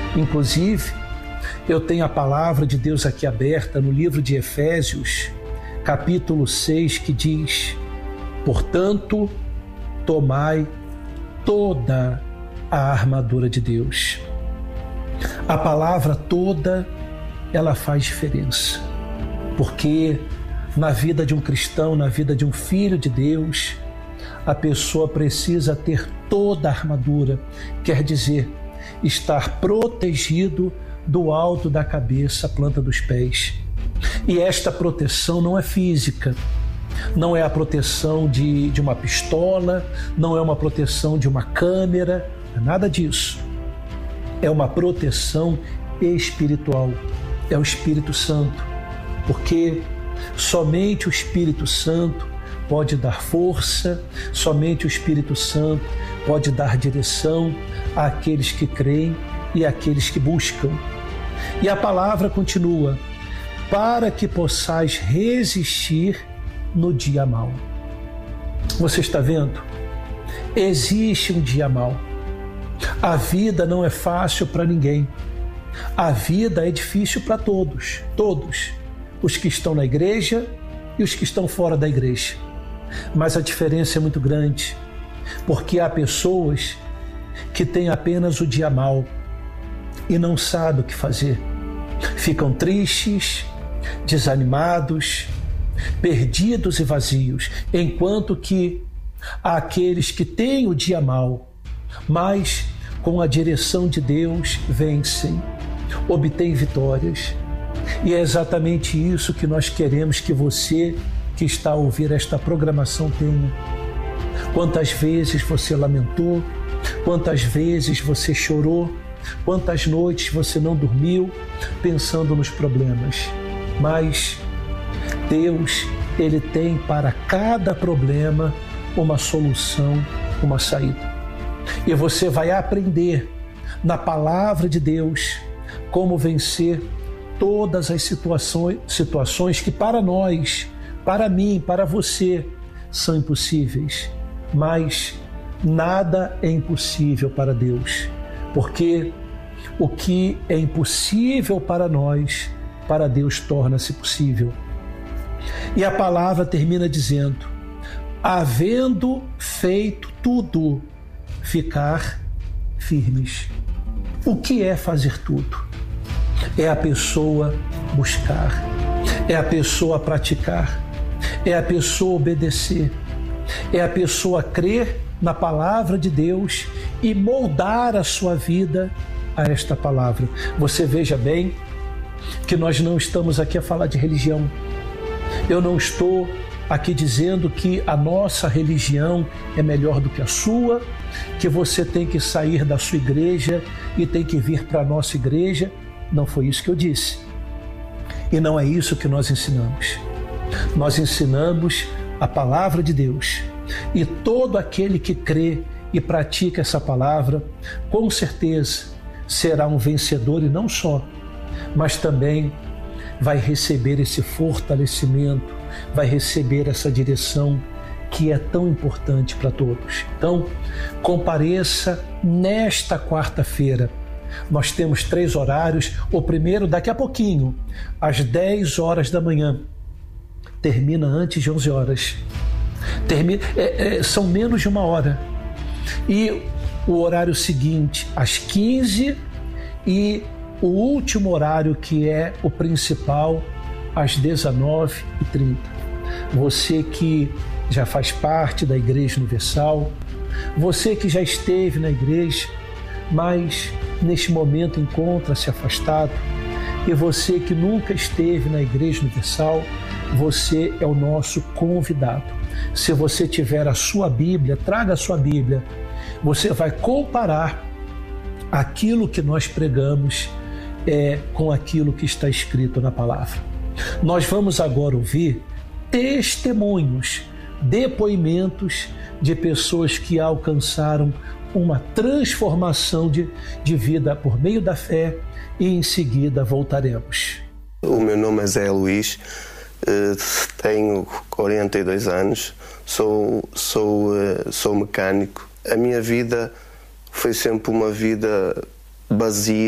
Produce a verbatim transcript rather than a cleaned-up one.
Inclusive, eu tenho a palavra de Deus aqui aberta no livro de Efésios, capítulo seis, que diz: portanto, tomai toda a armadura de Deus. A palavra toda, ela faz diferença, porque na vida de um cristão, na vida de um filho de Deus, a pessoa precisa ter toda a armadura, quer dizer, estar protegido do alto da cabeça à planta dos pés. E esta proteção não é física, não é a proteção de, de uma pistola, não é uma proteção de uma câmera, não é nada disso. É uma proteção espiritual, é o Espírito Santo, porque somente o Espírito Santo pode dar força, somente o Espírito Santo pode dar direção àqueles que creem e àqueles que buscam. E a palavra continua: para que possais resistir no dia mau. Você está vendo? Existe um dia mau. A vida não é fácil para ninguém. A vida é difícil para todos, todos, os que estão na igreja e os que estão fora da igreja. Mas a diferença é muito grande, porque há pessoas que têm apenas o dia mau e não sabem o que fazer. Ficam tristes, desanimados, perdidos e vazios, enquanto que há aqueles que têm o dia mau, mas com a direção de Deus vencem, obtêm vitórias. E é exatamente isso que nós queremos que você que está a ouvir esta programação tenha. Quantas vezes você lamentou, quantas vezes você chorou, quantas noites você não dormiu pensando nos problemas. Mas Deus, Ele tem para cada problema uma solução, uma saída. E você vai aprender na palavra de Deus como vencer todas as situações, situações que para nós, para mim, para você, são impossíveis. Mas nada é impossível para Deus, porque o que é impossível para nós, para Deus torna-se possível. E a palavra termina dizendo: havendo feito tudo, ficar firmes. O que é fazer tudo? É a pessoa buscar, é a pessoa praticar, é a pessoa obedecer, é a pessoa crer na palavra de Deus e moldar a sua vida a esta palavra. Você veja bem que nós não estamos aqui a falar de religião. Eu não estou aqui dizendo que a nossa religião é melhor do que a sua, que você tem que sair da sua igreja e tem que vir para a nossa igreja. Não foi isso que eu disse. E não é isso que nós ensinamos. Nós ensinamos a palavra de Deus. E todo aquele que crê e pratica essa palavra, com certeza será um vencedor, e não só, mas também vai receber esse fortalecimento, vai receber essa direção que é tão importante para todos. Então, compareça nesta quarta-feira. Nós temos três horários. O primeiro, daqui a pouquinho, às dez horas da manhã. Termina antes de onze horas. Termina, é, é, são menos de uma hora. E o horário seguinte, às quinze, e o último horário, que é o principal, às dezenove e trinta. Você que já faz parte da Igreja Universal, você que já esteve na igreja, mas neste momento encontra-se afastado, e você que nunca esteve na Igreja Universal, você é o nosso convidado. Se você tiver a sua Bíblia, traga a sua Bíblia. Você vai comparar aquilo que nós pregamos é, com aquilo que está escrito na palavra. Nós vamos agora ouvir testemunhos, depoimentos de pessoas que alcançaram uma transformação de, de vida por meio da fé, e em seguida voltaremos. O meu nome é Zé Luís, tenho quarenta e dois anos, sou, sou, sou mecânico. A minha vida foi sempre uma vida vazia.